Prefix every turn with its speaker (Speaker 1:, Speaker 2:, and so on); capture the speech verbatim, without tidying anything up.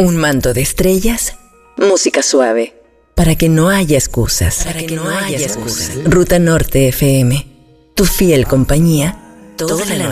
Speaker 1: un manto de estrellas, música suave, para que no haya excusas. Para que no haya excusas. Ruta Norte F M, tu fiel compañía, toda la noche.